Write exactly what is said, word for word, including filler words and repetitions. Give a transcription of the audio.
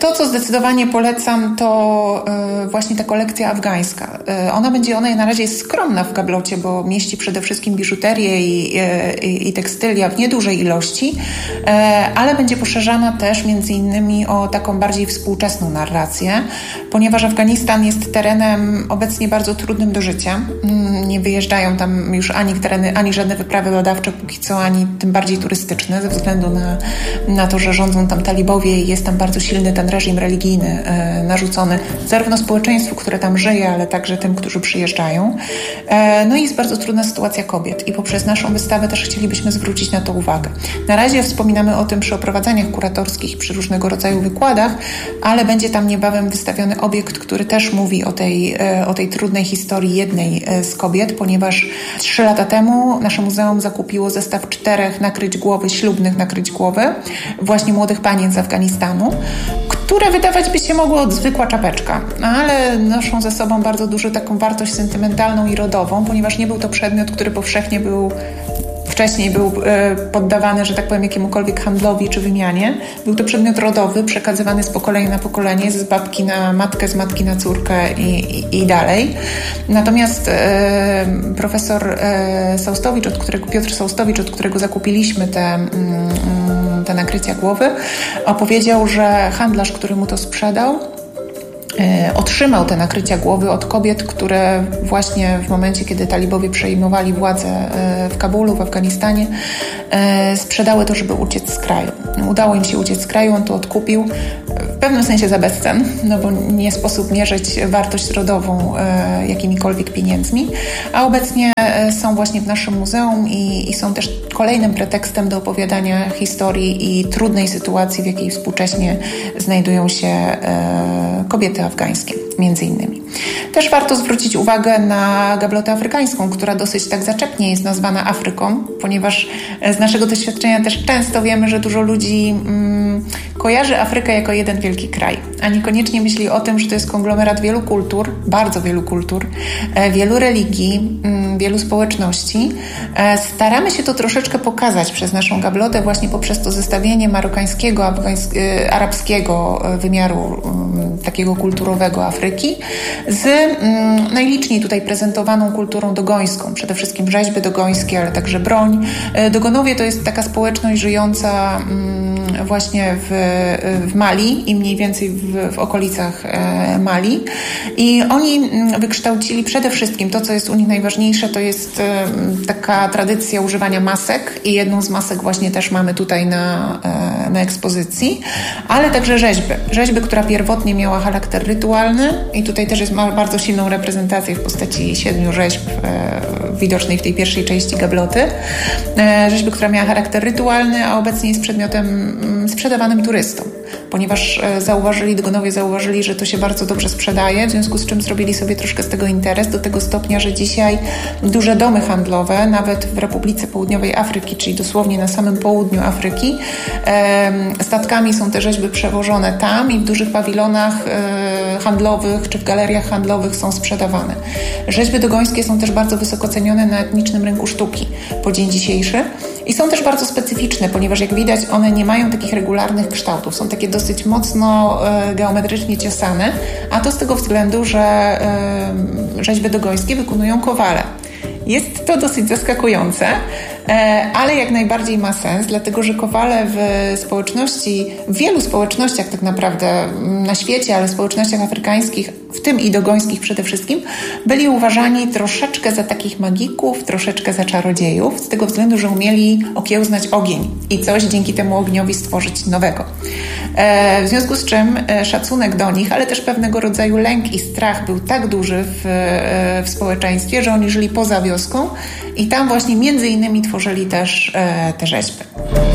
To, co zdecydowanie polecam, to właśnie ta kolekcja afgańska. Ona będzie, ona na razie jest skromna w gablocie, bo mieści przede wszystkim biżuterię i, i, i tekstylia w niedużej ilości, ale będzie poszerzana też między innymi o taką bardziej współczesną narrację, ponieważ Afganistan jest terenem obecnie bardzo trudnym do życia. Nie wyjeżdżają tam już ani tereny, ani żadne wyprawy badawcze póki co, ani tym bardziej turystyczne, ze względu na, na to, że rządzą tam talibowie i jest tam bardzo silny ten reżim religijny e, narzucony zarówno społeczeństwu, które tam żyje, ale także tym, którzy przyjeżdżają. E, no i jest bardzo trudna sytuacja kobiet i poprzez naszą wystawę też chcielibyśmy zwrócić na to uwagę. Na razie wspominamy o tym przy oprowadzaniach kuratorskich, przy różnego rodzaju wykładach, ale będzie tam niebawem wystawiony obiekt, który też mówi o tej, e, o tej trudnej historii jednej e, z kobiet, ponieważ trzy lata temu nasze muzeum zakupiło zestaw czterech nakryć głowy, ślubnych nakryć głowy, właśnie młodych panien z Afganistanu, które wydawać by się mogło od zwykła czapeczka, ale noszą ze sobą bardzo dużą taką wartość sentymentalną i rodową, ponieważ nie był to przedmiot, który powszechnie był wcześniej był e, poddawany, że tak powiem, jakiemukolwiek handlowi czy wymianie. Był to przedmiot rodowy, przekazywany z pokolenia na pokolenie, z babki na matkę, z matki na córkę i, i, i dalej. Natomiast e, profesor e, Saustowicz, od którego, Piotr Saustowicz, od którego zakupiliśmy te, mm, te nakrycia głowy, opowiedział, że handlarz, który mu to sprzedał, otrzymał te nakrycia głowy od kobiet, które właśnie w momencie, kiedy talibowie przejmowali władzę w Kabulu, w Afganistanie, sprzedały to, żeby uciec z kraju. Udało im się uciec z kraju, on to odkupił w pewnym sensie za bezcen, no bo nie sposób mierzyć wartość rodową jakimikolwiek pieniędzmi, a obecnie są właśnie w naszym muzeum i, i są też kolejnym pretekstem do opowiadania historii i trudnej sytuacji, w jakiej współcześnie znajdują się kobiety afgańskie, między innymi. Też warto zwrócić uwagę na gablotę afrykańską, która dosyć tak zaczepnie jest nazwana Afryką, ponieważ z naszego doświadczenia też często wiemy, że dużo ludzi mm, kojarzy Afrykę jako jeden wielki kraj, a niekoniecznie myśli o tym, że to jest konglomerat wielu kultur, bardzo wielu kultur, e, wielu religii, mm, wielu społeczności. E, staramy się to troszeczkę pokazać przez naszą gablotę właśnie poprzez to zestawienie marokańskiego, afgańs- e, arabskiego wymiaru e, takiego kulturowego Afryki z mm, najliczniej tutaj prezentowaną kulturą dogońską, przede wszystkim rzeźby dogońskie, ale także broń. Dogonowie to jest taka społeczność żyjąca mm, właśnie w, w Mali i mniej więcej w, w okolicach e, Mali i oni wykształcili przede wszystkim to, co jest u nich najważniejsze, to jest e, taka tradycja używania masek i jedną z masek właśnie też mamy tutaj na, e, na ekspozycji, ale także rzeźby. Rzeźby, która pierwotnie miała charakter rytualny i tutaj też jest ma bardzo silną reprezentację w postaci siedmiu rzeźb e, widocznej w tej pierwszej części gabloty. E, rzeźby, która miała charakter rytualny, a obecnie jest przedmiotem mm, sprzedawanym turystom, ponieważ e, zauważyli, Dogonowie zauważyli, że to się bardzo dobrze sprzedaje, w związku z czym zrobili sobie troszkę z tego interes, do tego stopnia, że dzisiaj duże domy handlowe, nawet w Republice Południowej Afryki, czyli dosłownie na samym południu Afryki, e, statkami są te rzeźby przewożone tam i w dużych pawilonach e, handlowych czy w galeriach handlowych są sprzedawane. Rzeźby dogońskie są też bardzo wysoko cenione na etnicznym rynku sztuki po dzień dzisiejszy i są też bardzo specyficzne, ponieważ jak widać one nie mają takich regularnych kształtów, są takie dosyć mocno e, geometrycznie ciosane, a to z tego względu, że e, rzeźby dogońskie wykonują kowale. Jest to dosyć zaskakujące, ale jak najbardziej ma sens, dlatego że kowale w społeczności, w wielu społecznościach tak naprawdę na świecie, ale w społecznościach afrykańskich, w tym i dogońskich przede wszystkim, byli uważani troszeczkę za takich magików, troszeczkę za czarodziejów, z tego względu, że umieli okiełznać ogień i coś dzięki temu ogniowi stworzyć nowego. W związku z czym szacunek do nich, ale też pewnego rodzaju lęk i strach był tak duży w, w społeczeństwie, że oni żyli poza wioską i tam właśnie między innymi tworzyli też te rzeźby.